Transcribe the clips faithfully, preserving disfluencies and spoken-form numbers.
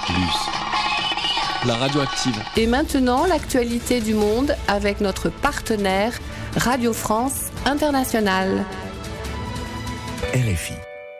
plus, la radioactive. Et maintenant, l'actualité du monde avec notre partenaire Radio France Internationale. R F I.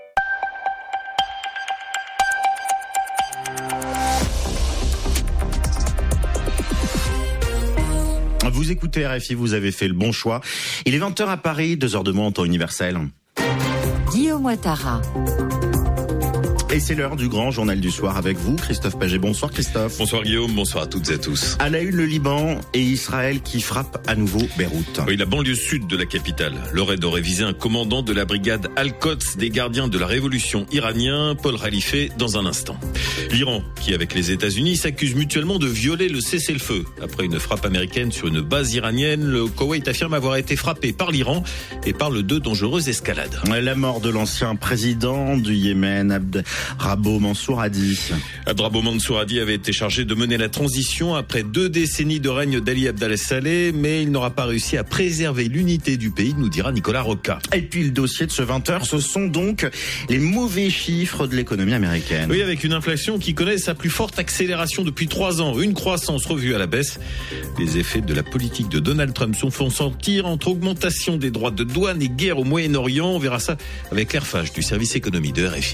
Vous écoutez R F I, vous avez fait le bon choix. Il est vingt heures à Paris, deux heures de moins en temps universel. Guillaume Ouattara. Et c'est l'heure du grand journal du soir avec vous, Christophe Paget. Bonsoir Christophe. Bonsoir Guillaume, bonsoir à toutes et à tous. À la une, le Liban et Israël qui frappent à nouveau Beyrouth. Oui, la banlieue sud de la capitale. Le raid aurait visé un commandant de la brigade Al-Quds des gardiens de la révolution iranien, Paul Khalifeh, dans un instant. L'Iran, qui avec les États-Unis s'accuse mutuellement de violer le cessez-le-feu. Après une frappe américaine sur une base iranienne, le Koweït affirme avoir été frappé par l'Iran et parle de dangereuses escalades. La mort de l'ancien président du Yémen, Abd Rabo Mansour Hadi. Abd Rabo Mansour Hadi avait été chargé de mener la transition après deux décennies de règne d'Ali Abdallah Saleh, mais il n'aura pas réussi à préserver l'unité du pays, nous dira Nicolas Roca. Et puis le dossier de ce vingt heures, ce sont donc les mauvais chiffres de l'économie américaine. Oui, avec une inflation qui connaît sa plus forte accélération depuis trois ans, une croissance revue à la baisse. Les effets de la politique de Donald Trump se font sentir entre augmentation des droits de douane et guerre au Moyen-Orient. On verra ça avec Claire Fage du service économie de R F I.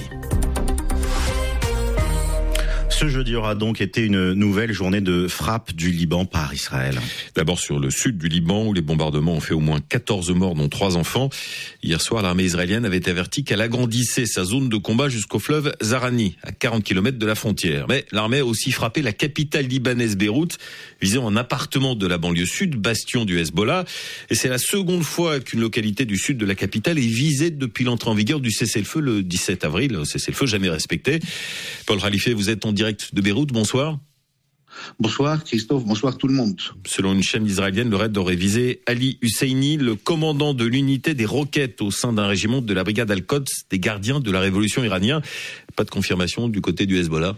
Ce jeudi aura donc été une nouvelle journée de frappe du Liban par Israël. D'abord sur le sud du Liban où les bombardements ont fait au moins quatorze morts dont trois enfants. Hier soir, l'armée israélienne avait averti qu'elle agrandissait sa zone de combat jusqu'au fleuve Zahrani, à quarante kilomètres de la frontière. Mais l'armée a aussi frappé la capitale libanaise Beyrouth, visant un appartement de la banlieue sud, bastion du Hezbollah. Et c'est la seconde fois qu'une localité du sud de la capitale est visée depuis l'entrée en vigueur du cessez-le-feu le dix-sept avril. Cessez-le-feu jamais respecté. Paul Khalifeh, vous êtes en direct de Beyrouth, bonsoir. Bonsoir Christophe, bonsoir tout le monde. Selon une chaîne israélienne, le raid aurait visé Ali Husseini, le commandant de l'unité des roquettes au sein d'un régiment de la brigade Al-Quds des gardiens de la révolution iranienne. Pas de confirmation du côté du Hezbollah?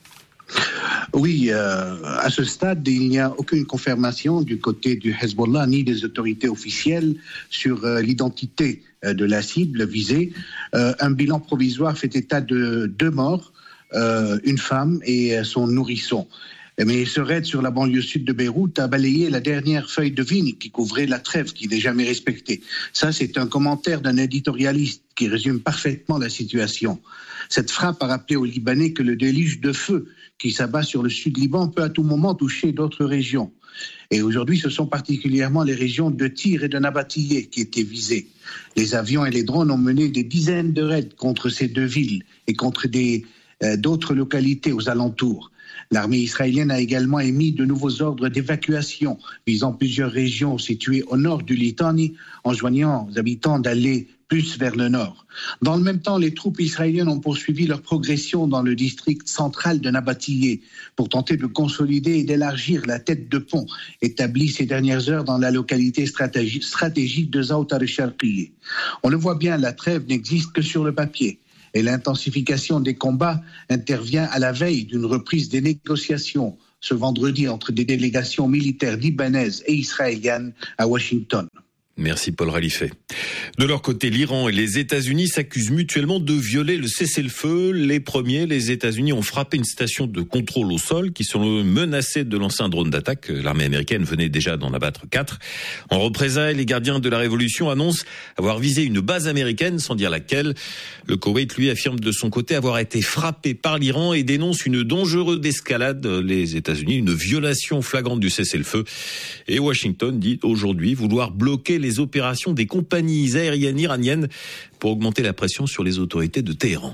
Oui, euh, à ce stade, il n'y a aucune confirmation du côté du Hezbollah ni des autorités officielles sur euh, l'identité euh, de la cible visée. Euh, un bilan provisoire fait état de deux morts, euh, une femme et son nourrisson. Mais ce raid sur la banlieue sud de Beyrouth a balayé la dernière feuille de vigne qui couvrait la trêve qui n'est jamais respectée. Ça, c'est un commentaire d'un éditorialiste qui résume parfaitement la situation. Cette frappe a rappelé aux Libanais que le déluge de feu qui s'abat sur le sud Liban peut à tout moment toucher d'autres régions. Et aujourd'hui, ce sont particulièrement les régions de Tyr et de Nabatiyeh qui étaient visées. Les avions et les drones ont mené des dizaines de raids contre ces deux villes et contre des, euh, d'autres localités aux alentours. L'armée israélienne a également émis de nouveaux ordres d'évacuation visant plusieurs régions situées au nord du Litani, enjoignant aux habitants d'aller plus vers le nord. Dans le même temps, les troupes israéliennes ont poursuivi leur progression dans le district central de Nabatiyeh pour tenter de consolider et d'élargir la tête de pont établie ces dernières heures dans la localité stratégique, stratégique de Zawtar al-Sharqiyeh. On le voit bien, la trêve n'existe que sur le papier. Et l'intensification des combats intervient à la veille d'une reprise des négociations ce vendredi entre des délégations militaires libanaises et israéliennes à Washington. Merci Paul Khalifeh. De leur côté, l'Iran et les États-Unis s'accusent mutuellement de violer le cessez-le-feu. Les premiers, les États-Unis ont frappé une station de contrôle au sol qui sont menacés de lancer un drone d'attaque. L'armée américaine venait déjà d'en abattre quatre. En représailles, les gardiens de la révolution annoncent avoir visé une base américaine, sans dire laquelle. Le Koweït, lui, affirme de son côté avoir été frappé par l'Iran et dénonce une dangereuse escalade. Les États-Unis, une violation flagrante du cessez-le-feu. Et Washington dit aujourd'hui vouloir bloquer les les opérations des compagnies aériennes iraniennes pour augmenter la pression sur les autorités de Téhéran.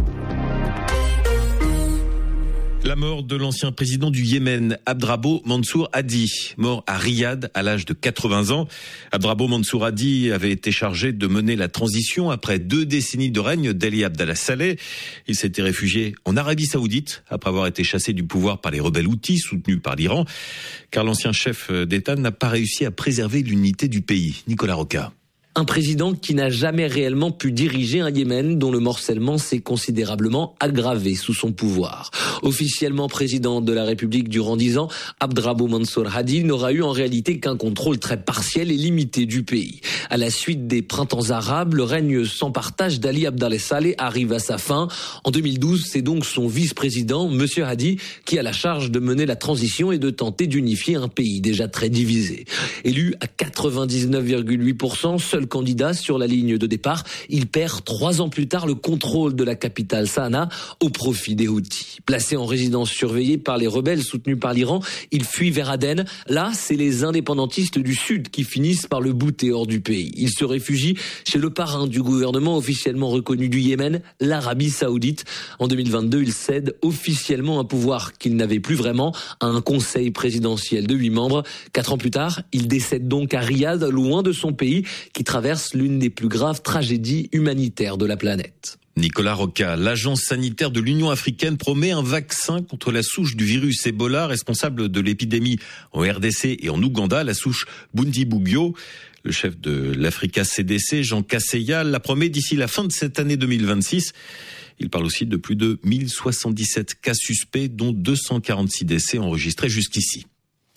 La mort de l'ancien président du Yémen, Abd Rabo Mansour Hadi, mort à Riyad à l'âge de quatre-vingts ans. Abd Rabo Mansour Hadi avait été chargé de mener la transition après deux décennies de règne d'Ali Abdallah Saleh. Il s'était réfugié en Arabie Saoudite après avoir été chassé du pouvoir par les rebelles houthis soutenus par l'Iran, car l'ancien chef d'État n'a pas réussi à préserver l'unité du pays. Nicolas Roca. Un président qui n'a jamais réellement pu diriger un Yémen dont le morcellement s'est considérablement aggravé sous son pouvoir. Officiellement président de la République durant dix ans, Abdrabbuh Mansour Hadi n'aura eu en réalité qu'un contrôle très partiel et limité du pays. À la suite des printemps arabes, le règne sans partage d'Ali Abdallah Saleh arrive à sa fin. En deux mille douze, c'est donc son vice-président, M. Hadi, qui a la charge de mener la transition et de tenter d'unifier un pays déjà très divisé. Élu à quatre-vingt-dix-neuf virgule huit pour cent, seul candidat sur la ligne de départ, il perd trois ans plus tard le contrôle de la capitale Sanaa au profit des Houthis. Placé en résidence surveillée par les rebelles soutenus par l'Iran, il fuit vers Aden. Là, c'est les indépendantistes du Sud qui finissent par le bouter hors du pays. Il se réfugie chez le parrain du gouvernement officiellement reconnu du Yémen, l'Arabie Saoudite. En deux mille vingt-deux, il cède officiellement un pouvoir qu'il n'avait plus vraiment à un conseil présidentiel de huit membres. Quatre ans plus tard, il décède donc à Riyad, loin de son pays, qui traverse l'une des plus graves tragédies humanitaires de la planète. Nicolas Roca, l'agence sanitaire de l'Union africaine promet un vaccin contre la souche du virus Ebola responsable de l'épidémie en R D C et en Ouganda, la souche Bundibugyo. Le chef de l'Africa C D C, Jean Kaseya, la promet d'ici la fin de cette année deux mille vingt-six. Il parle aussi de plus de mille soixante-dix-sept cas suspects, dont deux cent quarante-six décès enregistrés jusqu'ici.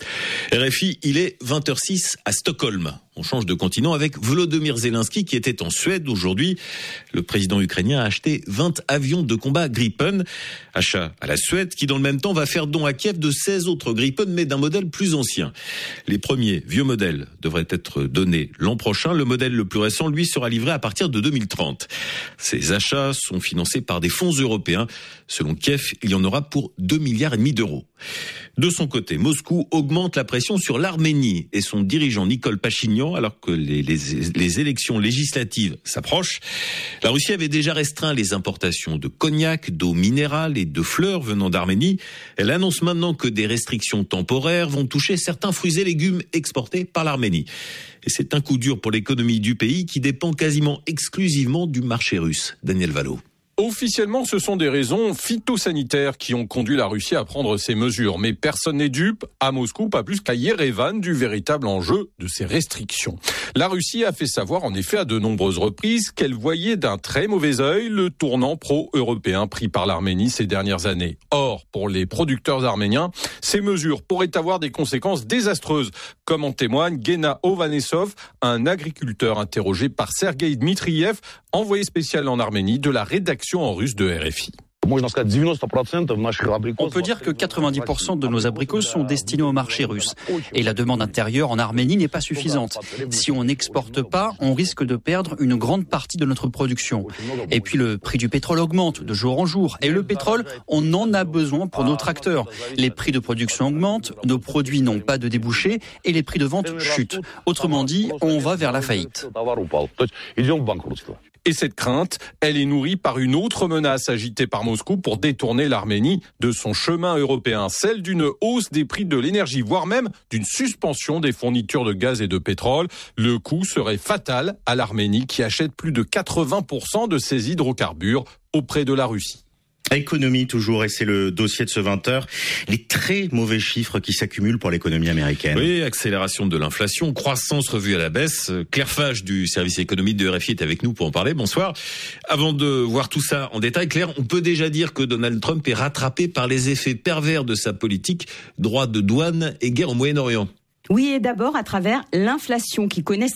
R F I, il est vingt heures six à Stockholm. On change de continent avec Volodymyr Zelensky qui était en Suède aujourd'hui. Le président ukrainien a acheté vingt avions de combat Gripen. Achat à la Suède qui dans le même temps va faire don à Kiev de seize autres Gripen mais d'un modèle plus ancien. Les premiers vieux modèles devraient être donnés l'an prochain. Le modèle le plus récent, lui, sera livré à partir de deux mille trente. Ces achats sont financés par des fonds européens. Selon Kiev, il y en aura pour deux milliards et demi d'euros. De son côté, Moscou augmente la pression sur l'Arménie et son dirigeant Nicole Pachinian alors que les, les, les élections législatives s'approchent. La Russie avait déjà restreint les importations de cognac, d'eau minérale et de fleurs venant d'Arménie. Elle annonce maintenant que des restrictions temporaires vont toucher certains fruits et légumes exportés par l'Arménie. Et c'est un coup dur pour l'économie du pays qui dépend quasiment exclusivement du marché russe. Daniel Valo. Officiellement, ce sont des raisons phytosanitaires qui ont conduit la Russie à prendre ces mesures. Mais personne n'est dupe, à Moscou, pas plus qu'à Yerevan, du véritable enjeu de ces restrictions. La Russie a fait savoir, en effet, à de nombreuses reprises, qu'elle voyait d'un très mauvais œil le tournant pro-européen pris par l'Arménie ces dernières années. Or, pour les producteurs arméniens, ces mesures pourraient avoir des conséquences désastreuses, comme en témoigne Gena Ovanesov, un agriculteur interrogé par Sergei Dmitriev, envoyé spécial en Arménie de la rédaction en russe de R F I. On peut dire que quatre-vingt-dix pour cent de nos abricots sont destinés au marché russe. Et la demande intérieure en Arménie n'est pas suffisante. Si on n'exporte pas, on risque de perdre une grande partie de notre production. Et puis le prix du pétrole augmente de jour en jour. Et le pétrole, on en a besoin pour nos tracteurs. Les prix de production augmentent, nos produits n'ont pas de débouchés et les prix de vente chutent. Autrement dit, on va vers la faillite. Et cette crainte, elle est nourrie par une autre menace agitée par Moscou pour détourner l'Arménie de son chemin européen, celle d'une hausse des prix de l'énergie, voire même d'une suspension des fournitures de gaz et de pétrole. Le coût serait fatal à l'Arménie qui achète plus de quatre-vingts pour cent de ses hydrocarbures auprès de la Russie. Économie toujours, et c'est le dossier de ce vingt heures. Les très mauvais chiffres qui s'accumulent pour l'économie américaine. Oui, accélération de l'inflation, croissance revue à la baisse. Claire Fage du service économique de R F I est avec nous pour en parler. Bonsoir. Avant de voir tout ça en détail, Claire, on peut déjà dire que Donald Trump est rattrapé par les effets pervers de sa politique, droits de douane et guerre au Moyen-Orient. Oui, et d'abord à travers l'inflation qui connaît